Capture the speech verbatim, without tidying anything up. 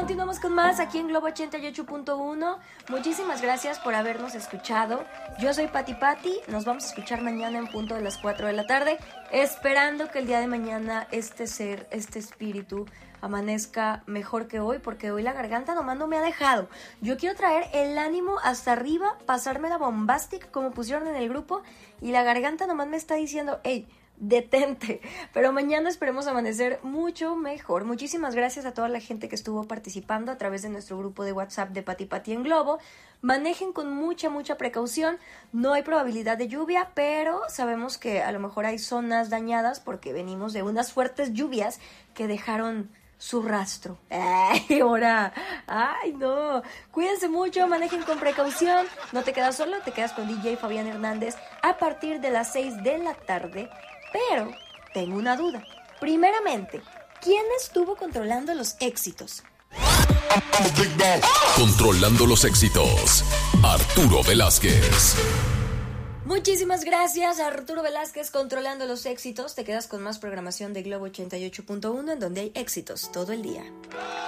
continuamos con más aquí en Globo ochenta y ocho punto uno. Muchísimas gracias por habernos escuchado. Yo soy Pati Pati. Nos vamos a escuchar mañana en punto de las cuatro de la tarde, esperando que el día de mañana este ser, este espíritu amanezca mejor que hoy, porque hoy la garganta nomás no me ha dejado. Yo quiero traer el ánimo hasta arriba, pasarme la bombastic como pusieron en el grupo, y la garganta nomás me está diciendo, hey, detente. Pero mañana esperemos amanecer mucho mejor. Muchísimas gracias a toda la gente que estuvo participando a través de nuestro grupo de WhatsApp de Pati Pati en Globo. Manejen con mucha, mucha precaución. No hay probabilidad de lluvia, pero sabemos que a lo mejor hay zonas dañadas porque venimos de unas fuertes lluvias que dejaron su rastro. Ay, ahora, ay, no. Cuídense mucho, manejen con precaución. No te quedas solo, te quedas con D J Fabián Hernández a partir de las seis de la tarde. Pero tengo una duda. Primeramente, ¿quién estuvo controlando los éxitos? Controlando los éxitos, Arturo Velázquez. Muchísimas gracias, Arturo Velázquez, controlando los éxitos. Te quedas con más programación de Globo ochenta y ocho punto uno, en donde hay éxitos todo el día.